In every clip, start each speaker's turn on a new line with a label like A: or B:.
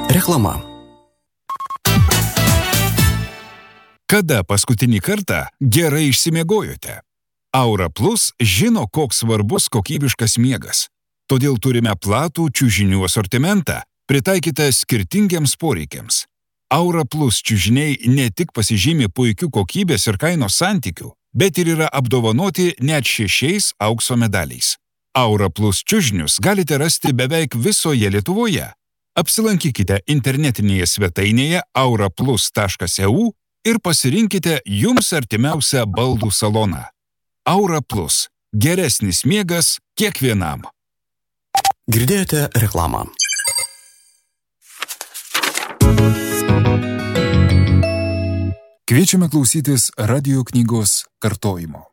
A: Reklama.
B: Kada paskutinį kartą gerai išsimiegojote? Aura Plus žino, koks svarbus kokybiškas miegas. Todėl turime platų čiužinių asortimentą, pritaikytą skirtingiems poreikiams. Aura Plus čiužiniai ne tik pasižymi puikių kokybės ir kainos santykių, bet ir yra apdovanoti net 6 aukso medaliais. Aura Plus čiužinius galite rasti beveik visoje Lietuvoje. Apsilankykite internetinėje svetainėje auraplus.eu ir pasirinkite jums artimiausią baldų saloną. Aura Plus. Geresnis miegas kiekvienam.
A: Girdėjote reklamą.
C: Kviečiame klausytis radio knygos kartojimo.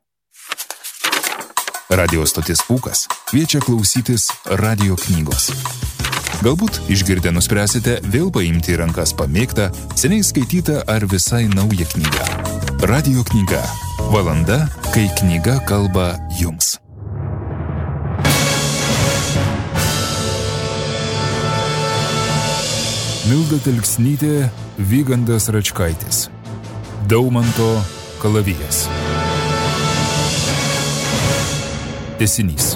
C: Radio stotis Pūkas kviečia klausytis radio knygos. Galbūt išgirdę nuspręsite vėl paimti į rankas pamėgtą, seniai skaitytą ar visai naują knygą. Radio knyga. Valanda, kai knyga kalba jums. Milda Telksnytė, Vygandas Račkaitis. Daumanto kalavijas. Tęsinys.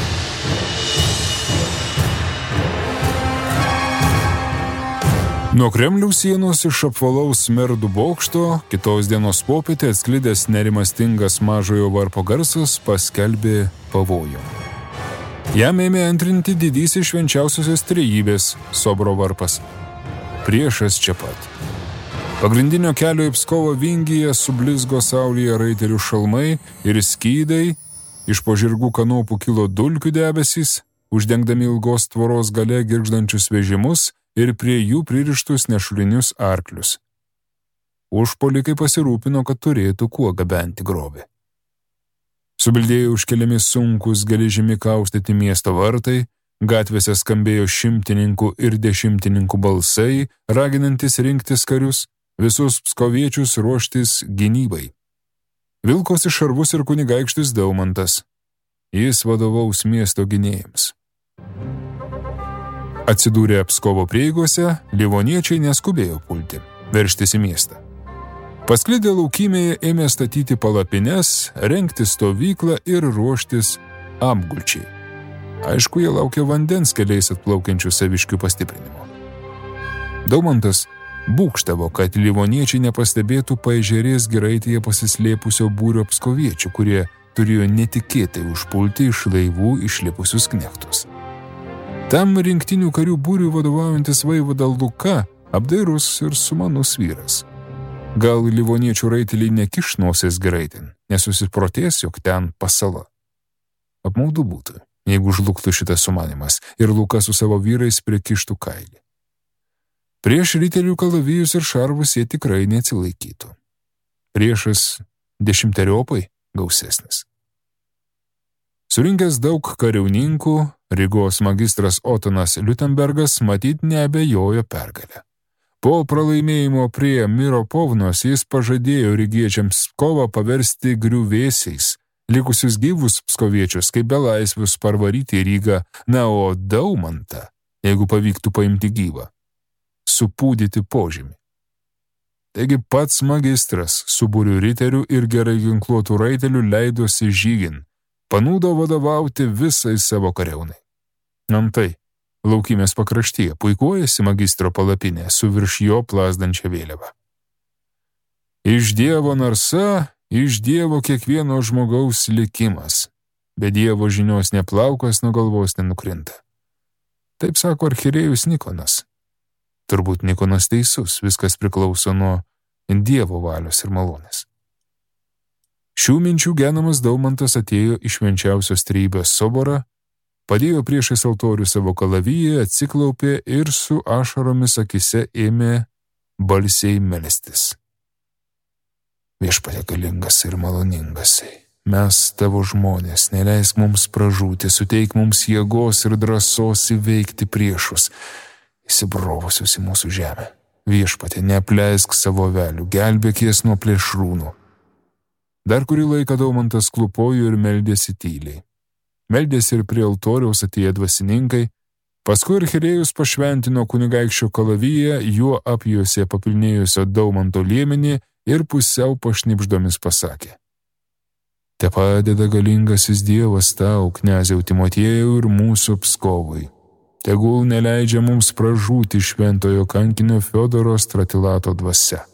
C: Nuo Kremliaus sienos iš apvalaus Smerdų bokšto kitos dienos popietę atsklidęs nerimastingas mažojo varpo garsas paskelbė pavojų. Jam ėmė antrinti didysis švenčiausiosios trejybės Sobro varpas. Priešas čia pat. Pagrindinio kelio į Pskovo vingyje sublizgo saulėje raitelių šalmai ir skydai, iš po žirgų kanopų kilo dulkių debesys, uždengdami ilgos tvoros gale girgždančius vežimus ir prie jų pririštus nešulinius arklius. Užpuolikai pasirūpino, kad turėtų kuo gabenti grobį. Subildėjo užkeliami sunkus geležimi kaustyti miesto vartai, gatvėse skambėjo šimtininkų ir dešimtininkų balsai, raginantis rinktis karius, visus pskoviečius ruoštis gynybai. Vilkosi šarvus ir kunigaikštis Daumantas. Jis vadovaus miesto gynėjams. Atsidūrę Pskovo prieigose, livoniečiai neskubėjo pulti, veržtis į miestą. Pasklidę laukymėje ėmė statyti palapines, rengti stovyklą ir ruoštis apgulčiai. Aišku, jie laukė vandens keliais atplaukiančių saviškių pastiprinimo. Daumantas būgštavo, kad livoniečiai nepastebėtų paežerės giraitėje pasislėpusio būrio pskoviečių, kurie turėjo netikėtai užpulti iš laivų išlipusius knechtus. Tam rinktinių karių būrių vadovaujantis vaivada Luka, apdairus ir sumanus vyras. Gal livoniečių raiteliai nekiš nosies giraitin, nesusiprotės, jog ten pasala. Apmaudu būtų, jeigu žlugtų šitas sumanimas ir Luka su savo vyrais prikištų kailį. Prieš rytelių kalavijus ir šarvus jie tikrai neatsilaikytų. Priešas 10-eriopai gausesnis. Surinkęs daug kariauninkų, Rygos magistras Otonas Liutenbergas matyt neabejojo pergalę. Po pralaimėjimo prie Miropovnos jis pažadėjo rygiečiams Pskovą paversti griuvėsiais, likusius gyvus pskoviečius kaip belaisvius parvaryti į Rygą, na o Daumantą, jeigu pavyktų paimti gyvą, supūdyti požemį. Taigi pats magistras su būriu riterių ir gerai ginkluotų raitelių leidosi žygin, panūdo vadovauti visai savo kariaunai. Antai, laukymės pakraštyje puikuojasi magistro palapinė su virš jo plazdančia vėliava. Iš Dievo narsa, iš Dievo kiekvieno žmogaus likimas, be Dievo žinios neplaukas nuo galvos nenukrinta. Taip sako archirėjus Nikonas. Turbūt Nikonas teisus, viskas priklauso nuo Dievo valios ir malonės. Šių minčių genamas Daumantas atėjo į švenčiausios trejybės soborą, padėjo priešais altorių savo kalaviją, atsiklaupė ir su ašaromis akise ėmė balsiai melstis. Viešpatie galingas ir maloningasai, mes tavo žmonės, neleisk mums pražūti, suteik mums jėgos ir drąsos įveikti priešus, įsibrovusius į mūsų žemę. Viešpatie, neapleisk savo velių, gelbėk jas nuo plėšrūnų. Dar kurį laiką Daumantas klupojo ir meldėsi tyliai. Meldėsi ir prie altoriaus atėję dvasininkai, Paskui archirėjus pašventino kunigaikščio kalaviją, juo apjuosė papilnėjusio Daumanto liemenį ir pusiau pašnipždomis pasakė: Te padeda galingasis Dievas tau, kneziau Timotiejau ir mūsų Pskovui. Tegul neleidžia mums pražūti šventojo kankinio Fiodoro Stratilato dvasia.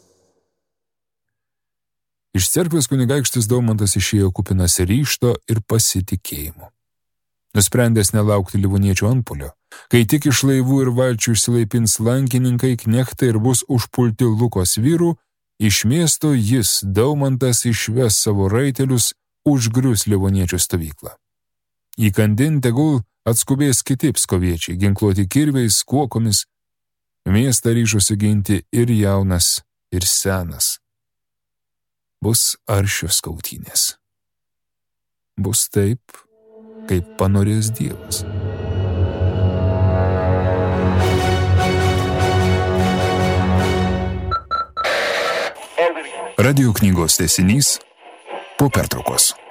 C: Iš cerkvės kunigaikštis Daumantas išėjo kupinas ryžto ir pasitikėjimo. Nusprendęs nelaukti livoniečių antpuolio, kai tik iš laivų ir valčių išsilaipins lankininkai, knechtai ir bus užpulti Lukos vyrų, iš miesto jis, Daumantas, išves savo raitelius, užgrius livoniečių stovyklą. Įkandin tegul atskubės kiti pskoviečiai, ginkluoti kirviais, kuokomis. Miestą ryžosi ginti ir jaunas, ir senas. Bus aršios kautynės. Bus taip, kaip panorės Dievas.
B: Radio knygos tęsinys po pertraukos.